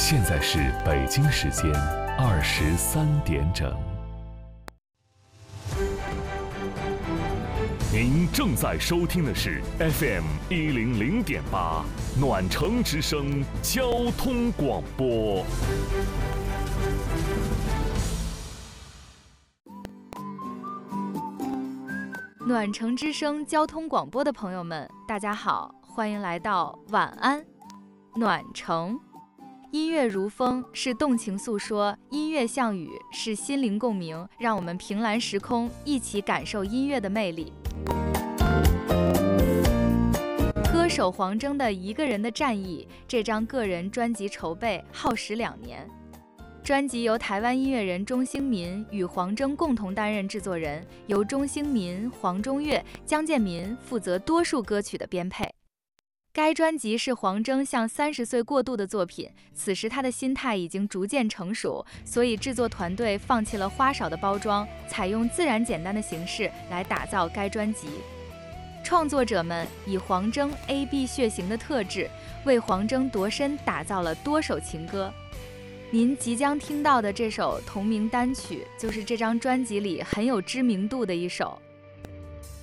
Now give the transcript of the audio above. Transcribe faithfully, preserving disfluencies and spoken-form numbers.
现在是北京时间二十三点整。您正在收听的是 F M 一零零点八暖城之声交通广播。 暖城之声交通广播的朋友们，大家好，欢迎来到晚安暖城。音乐如风，是动情诉说；音乐像雨，是心灵共鸣。让我们凭栏时空，一起感受音乐的魅力。歌手黄征的《一个人的战役》这张个人专辑筹备耗时两年。专辑由台湾音乐人钟兴民与黄征共同担任制作人，由钟兴民、黄中岳、江建民负责多数歌曲的编配。该专辑是黄征向三十岁过渡的作品，此时他的心态已经逐渐成熟，所以制作团队放弃了花哨的包装，采用自然简单的形式来打造该专辑。创作者们以黄征 A B 血型的特质，为黄征夺身打造了多首情歌。您即将听到的这首同名单曲，就是这张专辑里很有知名度的一首。